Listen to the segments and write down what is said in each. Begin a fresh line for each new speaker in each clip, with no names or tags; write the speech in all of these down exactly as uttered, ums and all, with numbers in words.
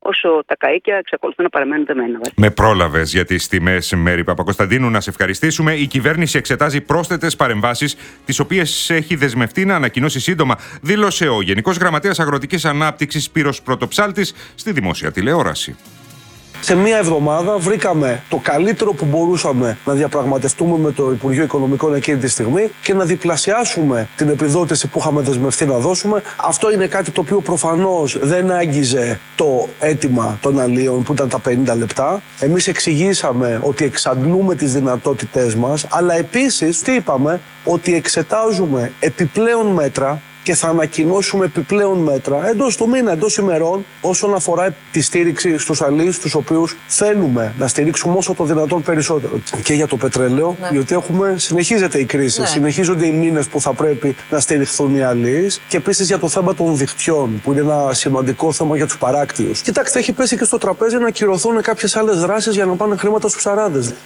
όσο τα καΐκια εξακολουθούν να παραμένουν δεμένα.
Με πρόλαβες για τις τιμές, Μέρη Παπακοσταντίνου, να σε ευχαριστήσουμε. Η κυβέρνηση εξετάζει πρόσθετες παρεμβάσεις, τις οποίες έχει δεσμευτεί να ανακοινώσει σύντομα, δήλωσε ο Γενικός Γραμματέας Αγροτικής Ανάπτυξης Σπύρος Πρωτοψάλτης στη δημόσια τηλεόραση.
Σε μία εβδομάδα βρήκαμε το καλύτερο που μπορούσαμε να διαπραγματευτούμε με το Υπουργείο Οικονομικών εκείνη τη στιγμή και να διπλασιάσουμε την επιδότηση που είχαμε δεσμευτεί να δώσουμε. Αυτό είναι κάτι το οποίο προφανώς δεν άγγιζε το αίτημα των αλλίων που ήταν τα πενήντα λεπτά. Εμείς εξηγήσαμε ότι εξαντλούμε τις δυνατότητές μας, αλλά επίσης τι είπαμε, ότι εξετάζουμε επιπλέον μέτρα και θα ανακοινώσουμε επιπλέον μέτρα εντός του μήνα, εντός ημερών, όσον αφορά τη στήριξη στους αλείς, τους οποίους θέλουμε να στηρίξουμε όσο το δυνατόν περισσότερο. Και για το πετρέλαιο, ναι. διότι έχουμε, συνεχίζεται η κρίση, ναι. συνεχίζονται οι μήνες που θα πρέπει να στηριχθούν οι αλείς, και επίσης για το θέμα των δικτυών, που είναι ένα σημαντικό θέμα για τους παράκτιους. Κοιτάξτε, έχει πέσει και στο τραπέζι να ακυρωθούν κάποιες άλλες δράσεις για να πάνε χρήματα στους ψαράδες.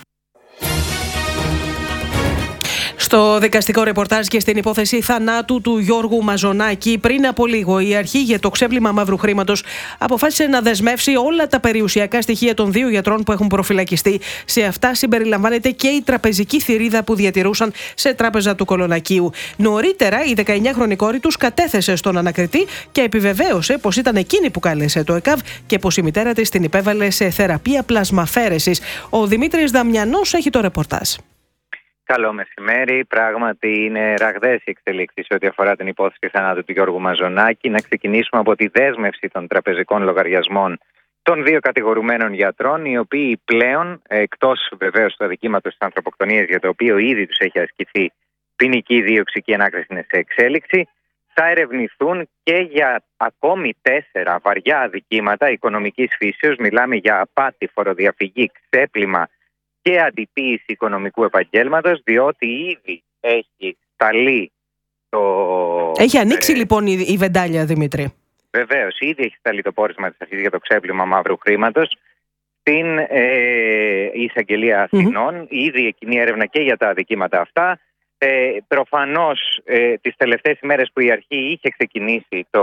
Στο δικαστικό ρεπορτάζ και στην υπόθεση θανάτου του Γιώργου Μαζονάκη, πριν από λίγο η αρχή για το ξέπλυμα μαύρου χρήματος αποφάσισε να δεσμεύσει όλα τα περιουσιακά στοιχεία των δύο γιατρών που έχουν προφυλακιστεί. Σε αυτά συμπεριλαμβάνεται και η τραπεζική θηρίδα που διατηρούσαν σε τράπεζα του Κολονακίου. Νωρίτερα, η δεκαεννιάχρονη κόρη τους κατέθεσε στον ανακριτή και επιβεβαίωσε πως ήταν εκείνη που κάλεσε το ΕΚΑΒ και πως η μητέρα της την υπέβαλε σε θεραπεία πλασμαφέρεσης. Ο Δημήτρης Δαμιανός έχει το ρεπορτάζ.
Καλό μεσημέρι. Πράγματι, είναι ραγδαίες οι εξελίξεις ό,τι αφορά την υπόθεση θανάτου του Γιώργου Μαζονάκη. Να ξεκινήσουμε από τη δέσμευση των τραπεζικών λογαριασμών των δύο κατηγορουμένων γιατρών, οι οποίοι πλέον, εκτός βεβαίως του αδικήματος της ανθρωποκτονίας, για το οποίο ήδη τους έχει ασκηθεί ποινική δίωξη και η ανάκριση είναι σε εξέλιξη, θα ερευνηθούν και για ακόμη τέσσερα βαριά αδικήματα οικονομικής φύσεως. Μιλάμε για απάτη, φοροδιαφυγή, ξέπλυμα και αντιποίηση οικονομικού επαγγέλματος, διότι ήδη έχει σταλεί το... Έχει
ανοίξει ε... λοιπόν η, η βεντάλια, Δημήτρη.
Βεβαίως, ήδη έχει σταλεί το πόρισμα της αρχής για το ξέπλυμα μαύρου χρήματος στην ε, εισαγγελία Αθηνών. Mm-hmm. Ήδη εκείνη έρευνα και για τα αδικήματα αυτά. Ε, προφανώς, ε, τις τελευταίες ημέρες που η αρχή είχε ξεκινήσει το...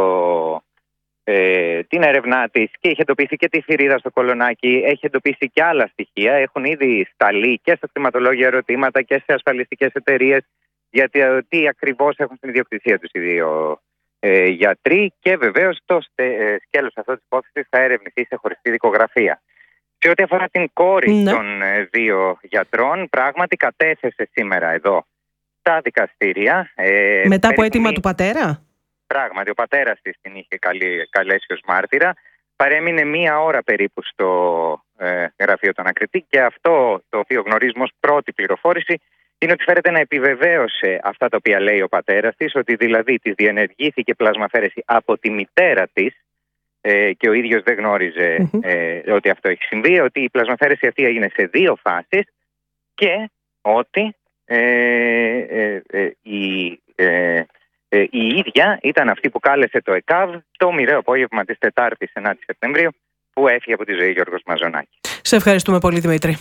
Ε, την έρευνά της και είχε εντοπίσει και τη θηρίδα στο Κολονάκι, έχει εντοπίσει και άλλα στοιχεία. Έχουν ήδη σταλεί και στα κτηματολόγια ερωτήματα και σε ασφαλιστικές εταιρείες γιατί τι ακριβώς έχουν στην ιδιοκτησία τους οι δύο ε, γιατροί, και βεβαίως το ε, σκέλος αυτό της υπόθεσης θα ερευνηθεί σε χωριστή δικογραφία. Σε ό,τι αφορά την κόρη ναι. των ε, δύο γιατρών, πράγματι κατέθεσε σήμερα εδώ στα δικαστήρια. Ε,
Μετά από αίτημα του πατέρα.
Πράγματι, ο πατέρας της την είχε καλέσει ως μάρτυρα. Παρέμεινε μία ώρα περίπου στο ε, γραφείο του ανακριτή, και αυτό το οποίο γνωρίζουμε ως πρώτη πληροφόρηση είναι ότι φέρεται να επιβεβαίωσε αυτά τα οποία λέει ο πατέρας της, ότι δηλαδή της διενεργήθηκε πλασμαφέρεση από τη μητέρα της ε, και ο ίδιος δεν γνώριζε mm-hmm. ε, ότι αυτό έχει συμβεί, ότι η πλασμαφέρεση αυτή έγινε σε δύο φάσεις και ότι ε, ε, ε, η... Ε, η ίδια ήταν αυτή που κάλεσε το ΕΚΑΒ το μοιραίο απόγευμα της Τετάρτης ενάτη Σεπτεμβρίου που έφυγε από τη ζωή Γιώργος Μαζονάκη.
Σε ευχαριστούμε πολύ, Δημήτρη.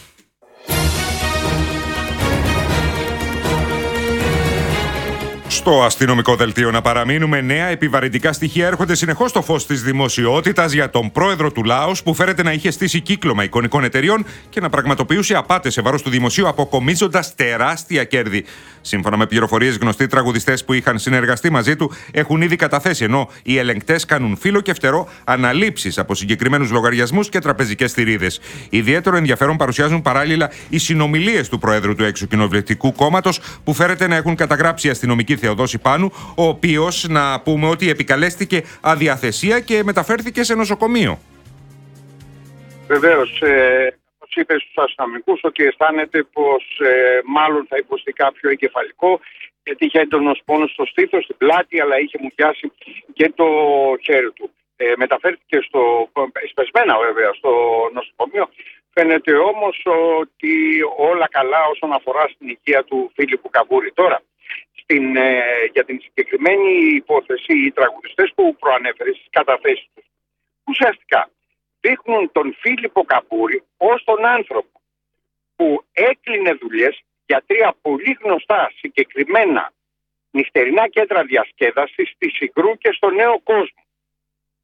Στο αστυνομικό δελτίο να παραμείνουμε, νέα επιβαρυντικά στοιχεία έρχονται συνεχώς στο φως της δημοσιότητας για τον πρόεδρο του Λάος, που φέρεται να είχε στήσει κύκλωμα εικονικών εταιριών και να πραγματοποιούσε απάτες σε βάρος του δημοσίου, αποκομίζοντας τεράστια κέρδη. Σύμφωνα με πληροφορίες, γνωστοί τραγουδιστές που είχαν συνεργαστεί μαζί του έχουν ήδη καταθέσει, ενώ οι ελεγκτές κάνουν φύλλο και φτερό αναλήψεις από συγκεκριμένους λογαριασμούς και τραπεζικές θηρίδες. Ιδιαίτερο ενδιαφέρον παρουσιάζουν παράλληλα οι συνομιλίες του Προέδρου του Εξοκοινοβουλευτικού Κόμματος, που φέρεται να έχουν καταγράψει αστυνομική Θεοδόση Πάνου, ο οποίος, να πούμε ότι επικαλέστηκε αδιαθεσία και μεταφέρθηκε σε νοσοκομείο.
Βεβαίως, ε, όπως είπε στους αστυνομικούς, ότι αισθάνεται πως ε, μάλλον θα υποστεί κάποιο εγκεφαλικό, γιατί είχε έντονος πόνος στο στήθος, στην πλάτη, αλλά είχε μουδιάσει και το χέρι του. Ε, μεταφέρθηκε στο, εσπεσμένα βέβαια στο νοσοκομείο. Φαίνεται όμως ότι όλα καλά όσον αφορά στην υγεία του Φίλιππου Καμπούρη. Τώρα, Στην, ε, για την συγκεκριμένη υπόθεση, οι τραγουδιστές που προανέφερε στις καταθέσεις τους ουσιαστικά δείχνουν τον Φίλιππο Καμπούρη ως τον άνθρωπο που έκλεινε δουλειές για τρία πολύ γνωστά συγκεκριμένα νυχτερινά κέντρα διασκέδασης στη Συγκρού και στο Νέο Κόσμο.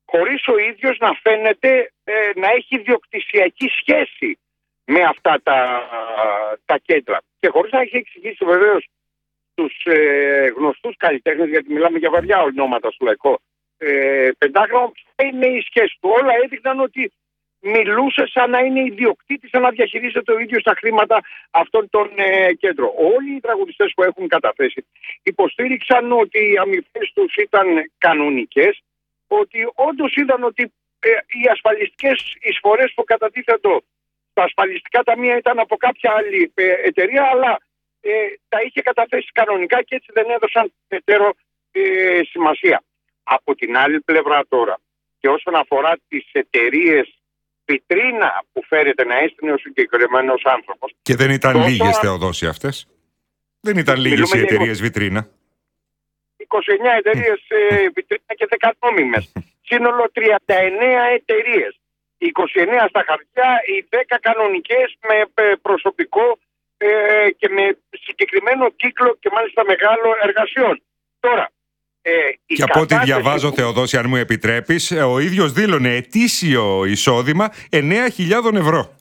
χωρίς ο ίδιος να φαίνεται ε, να έχει ιδιοκτησιακή σχέση με αυτά τα, τα κέντρα. Και χωρίς να έχει εξηγήσει βεβαίως τους ε, γνωστούς καλλιτέχνες, γιατί μιλάμε για βαριά ονόματα στο λαϊκό ε, πεντάγραμμο, είναι η σχέση του. Όλα έδειχναν ότι μιλούσε σαν να είναι ιδιοκτήτης, σαν να διαχειρίζεται ο ίδιος τα χρήματα αυτών των ε, κέντρων. Όλοι οι τραγουδιστές που έχουν καταθέσει υποστήριξαν ότι οι αμοιβές τους ήταν κανονικές, ότι όντως είδαν ότι ε, οι ασφαλιστικές εισφορές που κατατίθετο στα ασφαλιστικά ταμεία ήταν από κάποια άλλη ε, εταιρεία, αλλά ε, τα είχε καταθέσει κανονικά και έτσι δεν έδωσαν περαιτέρω ε, σημασία. Από την άλλη πλευρά τώρα, και όσον αφορά τις εταιρείες βιτρίνα που φέρεται να έστεινε ο συγκεκριμένος άνθρωπος.
Και δεν ήταν
τόσο...
λίγες, Θεοδόση, αυτές. Δεν ήταν λίγες οι εταιρείες βιτρίνα.
είκοσι εννέα εταιρείες ε, βιτρίνα και δέκα νόμιμες. Σύνολο τριάντα εννέα εταιρείες. είκοσι εννέα στα χαρτιά, οι δέκα κανονικές με προσωπικό ε, και με συγκεκριμένο κύκλο και μάλιστα μεγάλο εργασιών. Τώρα, Ε,
και από ό,τι διαβάζω, που... Θεοδόση, αν μου επιτρέπεις, ο ίδιος δήλωνε ετήσιο εισόδημα εννέα χιλιάδες ευρώ.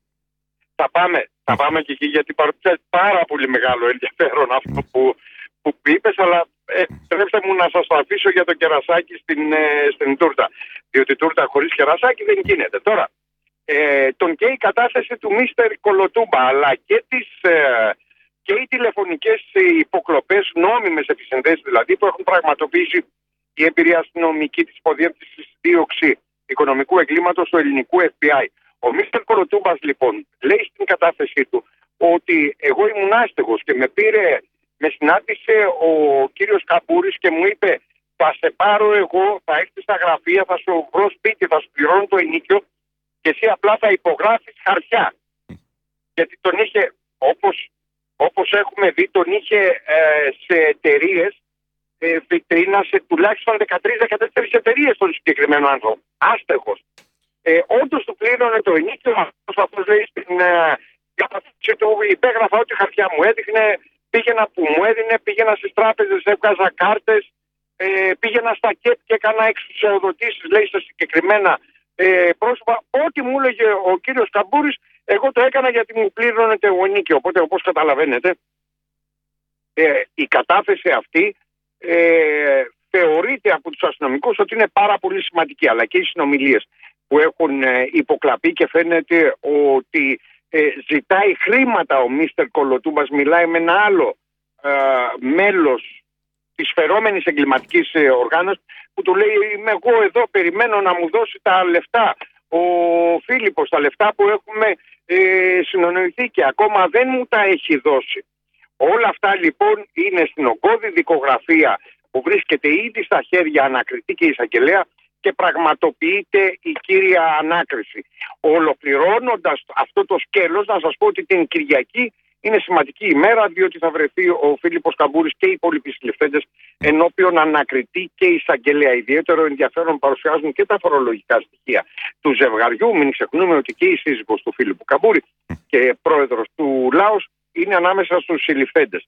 Θα πάμε, θα πάμε και εκεί, γιατί παρουσιάζει πάρα πολύ μεγάλο ενδιαφέρον αυτό που, που είπες, αλλά επιτρέψτε ε, μου να σας το αφήσω για το κερασάκι στην, ε, στην τούρτα. Διότι τούρτα χωρίς κερασάκι δεν γίνεται. Τώρα, ε, τον και η κατάθεση του μίστερ Κολοτούμπα, αλλά και τις... Ε, και οι τηλεφωνικές υποκλοπές, νόμιμες επισυνδέσεις δηλαδή, που έχουν πραγματοποιήσει η εμπειρία αστυνομική της υποδιεύθυνσης δίωξη οικονομικού εγκλήματος του ελληνικού εφ μπι άι. Ο μίστερ Κοροτούμπας λοιπόν λέει στην κατάθεσή του ότι εγώ ήμουν άστεγος και με πήρε, με συνάντησε ο κύριος Καμπούρης και μου είπε θα σε πάρω εγώ, θα έρθει στα γραφεία, θα σου βρω σπίτι, θα σου πληρώνω το ενίκιο και εσύ απλά θα υπογράφεις χαρτιά. Γιατί τον είχε, όπως Όπως έχουμε δει, τον είχε ε, σε εταιρείες ε, βιτρίνα, σε τουλάχιστον δεκατρείς δεκατέσσερις εταιρείες τον συγκεκριμένο άνθρωπο. Άστεγος. Ε, όντως του πλήρωνε το ενίκιο, αυτός λέει στην ε, καταθέση του, υπέγραφα ό,τι χαρτιά μου έδειχνε, πήγαινα που μου έδινε, πήγαινα στις τράπεζες, έβγαζα κάρτες, ε, πήγαινα στα ΚΕΠ και έκανα εξουσιοδοτήσεις, λέει, στα συγκεκριμένα ε, πρόσωπα. Ό,τι μου έλεγε ο κύριος Καμπούρης, εγώ το έκανα γιατί μου πλήρωνε το ενίκιο. Οπότε, όπως καταλαβαίνετε, ε, η κατάθεση αυτή ε, θεωρείται από τους αστυνομικούς ότι είναι πάρα πολύ σημαντική. Αλλά και οι συνομιλίες που έχουν ε, υποκλαπεί και φαίνεται ότι ε, ζητάει χρήματα ο μίστερ Κολοτούμπας, μιλάει με ένα άλλο ε, μέλος της φερόμενης εγκληματικής ε, οργάνωσης που του λέει είμαι εγώ εδώ, περιμένω να μου δώσει τα λεφτά ο Φίλιππος, τα λεφτά που έχουμε ε, συνονοηθεί και ακόμα δεν μου τα έχει δώσει. Όλα αυτά λοιπόν είναι στην ογκώδη δικογραφία που βρίσκεται ήδη στα χέρια ανακριτή και εισαγγελέα και πραγματοποιείται η κύρια ανάκριση. Ολοκληρώνοντας αυτό το σκέλος, να σας πω ότι την Κυριακή είναι σημαντική ημέρα, διότι θα βρεθεί ο Φίλιππος Καμπούρης και οι υπόλοιποι συλληφθέντες ενώπιον ανακριτή και εισαγγελέα. Ιδιαίτερο ενδιαφέρον παρουσιάζουν και τα φορολογικά στοιχεία του ζευγαριού. Μην ξεχνούμε ότι και η σύζυγος του Φίλιππου Καμπούρη και πρόεδρος του Λάος είναι ανάμεσα στους συλληφθέντες.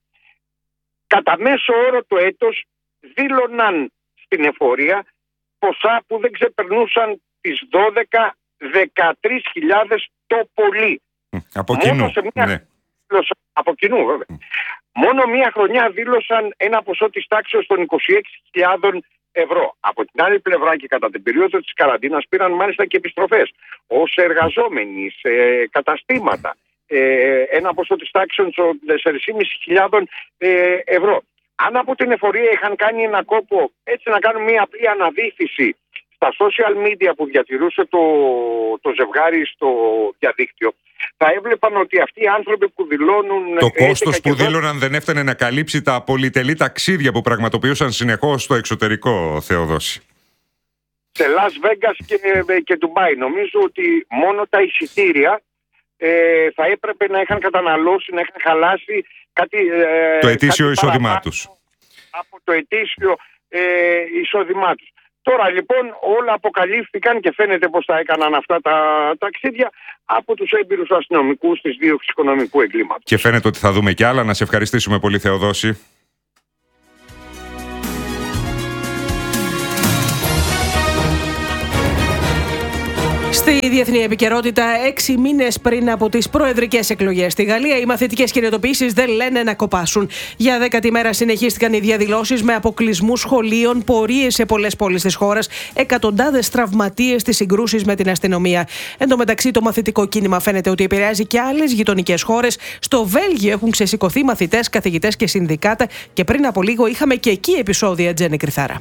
Κατά μέσο όρο το έτος δήλωναν στην εφορία ποσά που δεν ξεπερνούσαν τις δώδεκα με δεκατρείς χιλιάδες το πολύ.
Από κοινού,
μια...
ναι.
Από κοινού βέβαια. Mm. Μόνο μία χρονιά δήλωσαν ένα ποσό της τάξης των είκοσι έξι χιλιάδες ευρώ. Από την άλλη πλευρά και κατά την περίοδο της καραντίνας πήραν μάλιστα και επιστροφές ως εργαζόμενοι σε καταστήματα. Ε, ένα ποσό της τάξης των τέσσερις χιλιάδες πεντακόσια ευρώ. Αν από την εφορία είχαν κάνει ένα κόπο έτσι να κάνουν μία απλή αναδύφιση στα social media που διατηρούσε το, το ζευγάρι στο διαδίκτυο, θα έβλεπαν ότι αυτοί οι άνθρωποι που δηλώνουν...
Το κόστος που δήλωναν δεν έφτανε να καλύψει τα πολυτελή ταξίδια που πραγματοποιούσαν συνεχώς στο εξωτερικό, Θεοδόση.
Σε Las Vegas και, και Ντουμπάι. Νομίζω ότι μόνο τα εισιτήρια ε, θα έπρεπε να είχαν καταναλώσει, να είχαν χαλάσει κάτι... Ε,
το ετήσιο εισόδημά τους.
Από το ετήσιο ε, εισόδημά τους. Τώρα λοιπόν όλα αποκαλύφθηκαν και φαίνεται πως θα έκαναν αυτά τα ταξίδια από τους έμπειρους αστυνομικούς της δίωξης οικονομικού εγκλήματος.
Και φαίνεται ότι θα δούμε κι άλλα. Να σε ευχαριστήσουμε πολύ, Θεοδόση.
Στη διεθνή επικαιρότητα, έξι μήνες πριν από τις προεδρικές εκλογές στη Γαλλία, οι μαθητικές κινητοποιήσεις δεν λένε να κοπάσουν. Για δέκατη μέρα συνεχίστηκαν οι διαδηλώσεις με αποκλεισμούς σχολείων, πορείες σε πολλές πόλεις της χώρας, εκατοντάδες τραυματίες στις συγκρούσεις με την αστυνομία. Εν τω μεταξύ, το μαθητικό κίνημα φαίνεται ότι επηρεάζει και άλλες γειτονικές χώρες. Στο Βέλγιο έχουν ξεσηκωθεί μαθητές, καθηγητές και συνδικάτα, και πριν από λίγο είχαμε και εκεί επεισόδια, Τζέννη Κρυθάρα.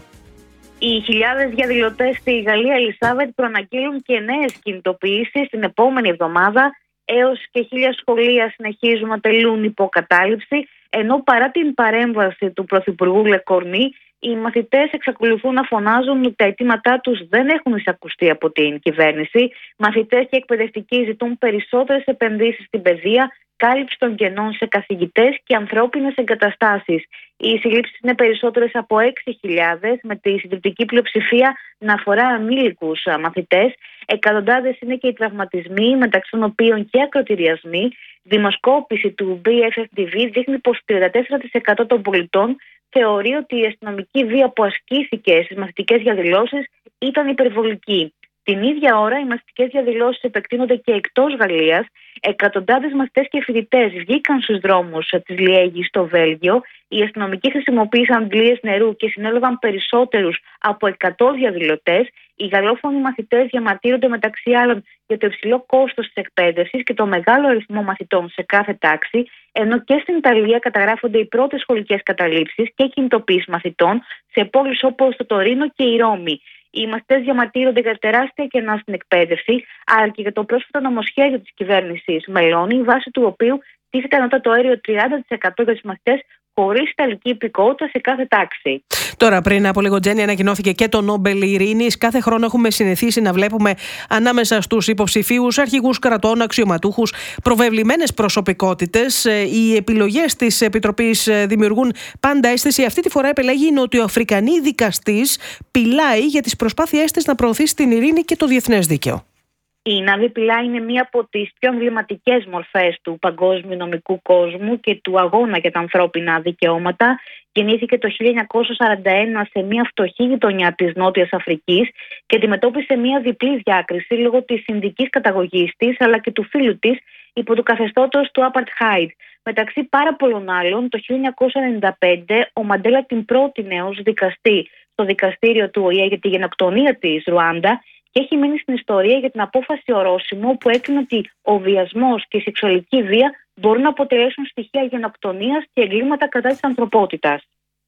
Οι χιλιάδες διαδηλωτές στη Γαλλία, Ελισάβετ, προαναγγείλουν και νέες κινητοποιήσεις την επόμενη εβδομάδα. Έως και χίλια σχολεία συνεχίζουν να τελούν υποκατάληψη, ενώ παρά την παρέμβαση του Πρωθυπουργού Λεκορνή, οι μαθητές εξακολουθούν να φωνάζουν ότι τα αιτήματά τους δεν έχουν εισακουστεί από την κυβέρνηση. Μαθητές και εκπαιδευτικοί ζητούν περισσότερες επενδύσεις στην παιδεία, κάλυψη των κενών σε καθηγητές και ανθρώπινες εγκαταστάσεις. Οι συλλήψεις είναι περισσότερες από έξι χιλιάδες, με τη συντριπτική πλειοψηφία να αφορά ανήλικους μαθητές. Εκατοντάδες είναι και οι τραυματισμοί, μεταξύ των οποίων και ακροτηριασμοί. Δημοσκόπηση του μπι εφ εφ ντι βι δείχνει πως τριάντα τέσσερα τοις εκατό των πολιτών θεωρεί ότι η αστυνομική βία που ασκήθηκε στις μαθητικές διαδηλώσεις ήταν υπερβολική. Την ίδια ώρα, οι μαθητικές διαδηλώσεις επεκτείνονται και εκτός Γαλλίας. Εκατοντάδες μαθητές και φοιτητές βγήκαν στους δρόμους της Λιέγης στο Βέλγιο. Οι αστυνομικοί χρησιμοποίησαν αντλίες νερού και συνέλαβαν περισσότερους από εκατό διαδηλωτές. Οι γαλλόφωνοι μαθητές διαμαρτύρονται μεταξύ άλλων για το υψηλό κόστος της εκπαίδευσης και το μεγάλο αριθμό μαθητών σε κάθε τάξη, ενώ και στην Ιταλία καταγράφονται οι πρώτες σχολικές καταλήψεις και κινητοποίησεις μαθητών σε πόλεις όπως το Τωρίνο και η Ρώμη. Οι μαθητές διαμαρτύρονται για τεράστια κενά στην εκπαίδευση, αλλά και για το πρόσφατο νομοσχέδιο της κυβέρνησης Μελώνη, βάσει του οποίου τίθεται ανώτατο όριο τριάντα τοις εκατό για τους μαθητές χωρίς ιταλική υπηκότητα σε κάθε τάξη.
Τώρα, πριν από λίγο, Τζέννη, ανακοινώθηκε και το Νόμπελ Ειρήνης. Κάθε χρόνο έχουμε συνηθίσει να βλέπουμε ανάμεσα στους υποψηφίους αρχηγούς κρατών, αξιωματούχους, προβεβλημένες προσωπικότητες. Οι επιλογές της Επιτροπής δημιουργούν πάντα αίσθηση. Αυτή τη φορά επελέγει η νοτιοαφρικανή δικαστής Πιλάι για τις προσπάθειές της να προωθήσει την ειρήνη και το διεθνές δίκαιο.
Η Νάβη Πιλάι είναι μία από τις πιο εμβληματικές μορφές του παγκόσμιου νομικού κόσμου και του αγώνα για τα ανθρώπινα δικαιώματα. Γεννήθηκε το χίλια εννιακόσια σαράντα ένα σε μία φτωχή γειτονιά της Νότιας Αφρικής και αντιμετώπισε μία διπλή διάκριση λόγω της ινδικής καταγωγής της αλλά και του φίλου της υπό του καθεστώτος του Apartheid. Μεταξύ πάρα πολλών άλλων, το χίλια εννιακόσια ενενήντα πέντε ο Μαντέλα την πρότεινε ως δικαστή στο δικαστήριο του Ο Ε Ε για τη γενοκτονία της Ρουάντα. Και έχει μείνει στην ιστορία για την απόφαση ορόσημο που έκρινε ότι ο βιασμός και η σεξουαλική βία μπορούν να αποτελέσουν στοιχεία γενοκτονίας και εγκλήματα κατά της ανθρωπότητας.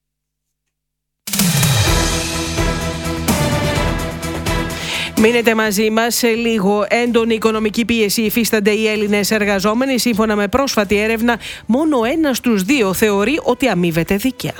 Μείνετε μαζί μας. Σε λίγο, έντονη οικονομική πίεση υφίστανται οι Έλληνες εργαζόμενοι. Σύμφωνα με πρόσφατη έρευνα, μόνο ένας στους δύο θεωρεί ότι αμείβεται δίκαια.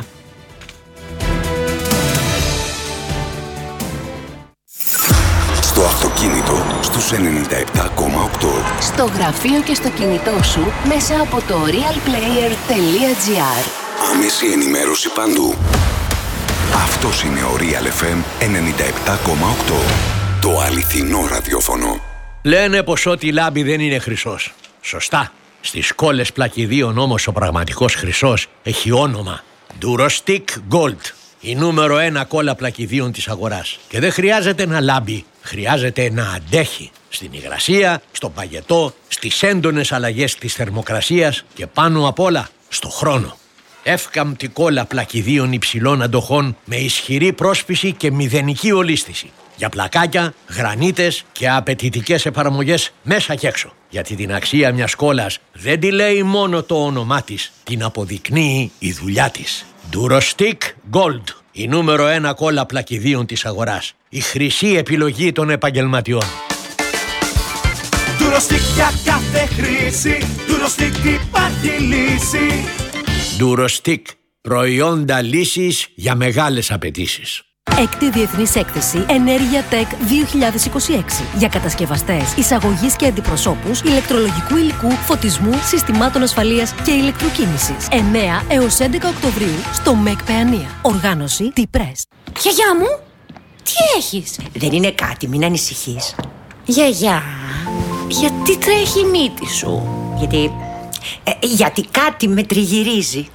Στο αυτοκίνητο στους ενενήντα επτά κόμμα οκτώ.
Στο γραφείο και στο κινητό σου μέσα από το real player τελεία τζι άρ.
Άμεση ενημέρωση παντού. Αυτός είναι ο Real εφ εμ ενενήντα επτά κόμμα οκτώ. Το αληθινό ραδιόφωνο.
Λένε πως ό,τι λάμπει δεν είναι χρυσός. Σωστά. Στις κόλλες πλακιδίων όμως ο πραγματικός χρυσός έχει όνομα. Durostic Gold. Η νούμερο ένα κόλλα πλακιδίων της αγοράς. Και δεν χρειάζεται να λάμπει, χρειάζεται να αντέχει. Στην υγρασία, στο παγετό, στις έντονες αλλαγές της θερμοκρασίας και πάνω απ' όλα στο χρόνο. Εύκαμπτη κόλλα πλακιδίων υψηλών αντοχών με ισχυρή πρόσφυση και μηδενική ολίσθηση. Για πλακάκια, γρανίτες και απαιτητικές εφαρμογές μέσα και έξω. Γιατί την αξία μιας κόλλας δεν τη λέει μόνο το όνομά της, την αποδεικνύει η δουλειά της. Durostic Gold, η νούμερο ένα κόλλα πλακιδίων της αγοράς. Η χρυσή επιλογή των επαγγελματιών.
Durostic για κάθε χρήση, Durostic υπάρχει λύση.
Durostic, προϊόντα λύσης για μεγάλες απαιτήσεις.
Έκτη Διεθνής Έκθεση Ενέργεια Tech δύο χιλιάδες είκοσι έξι για κατασκευαστές, εισαγωγής και αντιπροσώπους ηλεκτρολογικού υλικού, φωτισμού, συστημάτων ασφαλείας και ηλεκτροκίνησης. εννέα έως έντεκα Οκτωβρίου στο ΜΕΚ Παιανία. Οργάνωση T-Press.
Γιαγιά μου, τι έχεις? Δεν είναι κάτι, μην ανησυχείς. Γιαγιά, γιατί τρέχει η μύτη σου? Γιατί, ε, γιατί κάτι με τριγυρίζει.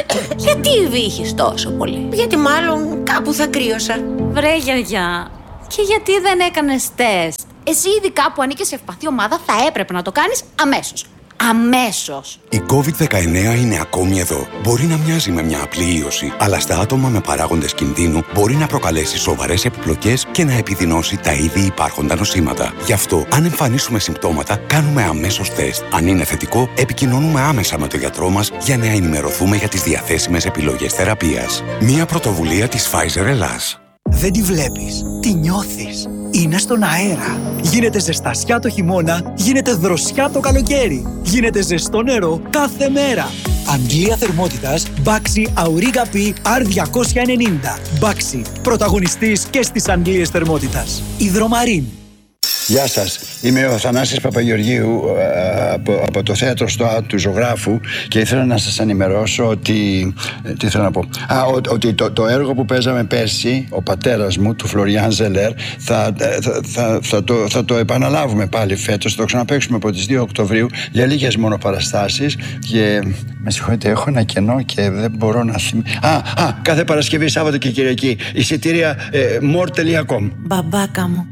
Γιατί βήχεις τόσο πολύ? Γιατί μάλλον κάπου θα κρύωσα.
Βρε γιαγιά, Και γιατί δεν έκανες τεστ? Εσύ ειδικά που ανήκεις σε ευπαθή ομάδα θα έπρεπε να το κάνεις αμέσως. Αμέσως.
Η κόβιντ δεκαεννέα είναι ακόμη εδώ. Μπορεί να μοιάζει με μια απλή ίωση, αλλά στα άτομα με παράγοντες κινδύνου μπορεί να προκαλέσει σοβαρές επιπλοκές και να επιδεινώσει τα ήδη υπάρχοντα νοσήματα. Γι' αυτό, αν εμφανίσουμε συμπτώματα, κάνουμε αμέσως τεστ. Αν είναι θετικό, επικοινωνούμε άμεσα με τον γιατρό μας για να ενημερωθούμε για τις διαθέσιμες επιλογές θεραπείας. Μια πρωτοβουλία της Pfizer Ελλάς.
Δεν τη βλέπεις, τη νιώθεις. Είναι στον αέρα. Γίνεται ζεστασιά το χειμώνα, γίνεται δροσιά το καλοκαίρι. Γίνεται ζεστό νερό κάθε μέρα. Αντλία θερμότητας Baxi Auriga P αρ διακόσια ενενήντα. Baxi, πρωταγωνιστής και στις αντλίες θερμότητας. Υδρομαρίν.
Γεια σας, είμαι ο Θανάσης Παπαγεωργίου από, από το θέατρο στο ΑΤ του Ζωγράφου και ήθελα να σας ενημερώσω ότι, τι θέλω να πω, Α, ο, ότι το, το έργο που παίζαμε πέρσι, ο πατέρας μου, του Φλωριάν Ζελέρ, θα, θα, θα, θα, το, θα το επαναλάβουμε πάλι φέτος, θα το ξαναπαίξουμε από τις δύο Οκτωβρίου για λίγες μόνο παραστάσεις και με συγχωρείτε, έχω ένα κενό και δεν μπορώ να θυμηθώ. Α, α, κάθε Παρασκευή, Σάββατο και Κυριακή, εισιτήρια ε, more τελεία com.
Μπαμπάκα μου.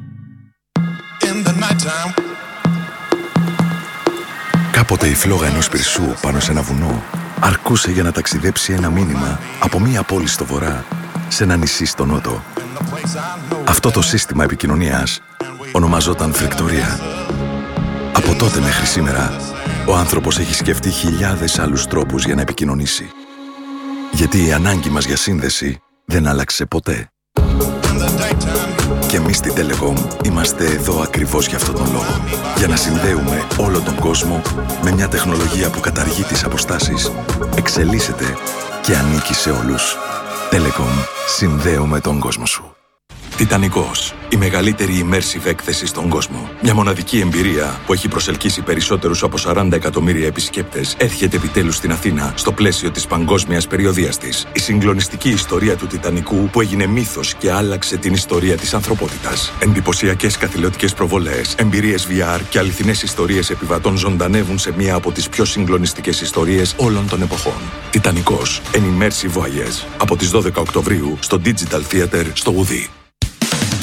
Κάποτε η φλόγα ενός πυρσού πάνω σε ένα βουνό αρκούσε για να ταξιδέψει ένα μήνυμα από μία πόλη στο βορρά σε ένα νησί στο νότο. Αυτό το σύστημα επικοινωνίας ονομαζόταν φρεκτορία. Από τότε μέχρι σήμερα, ο άνθρωπος έχει σκεφτεί χιλιάδες άλλους τρόπους για να επικοινωνήσει. Γιατί η ανάγκη μας για σύνδεση δεν άλλαξε ποτέ. Και εμείς στη Telecom είμαστε εδώ ακριβώς για αυτόν τον λόγο. Για να συνδέουμε όλο τον κόσμο με μια τεχνολογία που καταργεί τις αποστάσεις, εξελίσσεται και ανήκει σε όλους. Telecom. Συνδέουμε τον κόσμο σου. Τιτανικός. Η μεγαλύτερη immersive έκθεση στον κόσμο. Μια μοναδική εμπειρία που έχει προσελκύσει περισσότερους από σαράντα εκατομμύρια επισκέπτες έρχεται επιτέλους στην Αθήνα στο πλαίσιο της παγκόσμιας περιοδείας της. Η συγκλονιστική ιστορία του Τιτανικού που έγινε μύθος και άλλαξε την ιστορία της ανθρωπότητας. Εντυπωσιακές καθηλωτικές προβολές, εμπειρίες βι αρ και αληθινές ιστορίες επιβατών ζωντανεύουν σε μία από τις πιο συγκλονιστικές ιστορίες όλων των εποχών. Τιτανικός. An immersive voyage. Από τις δώδεκα Οκτωβρίου στο Digital Theater στο Ουδί.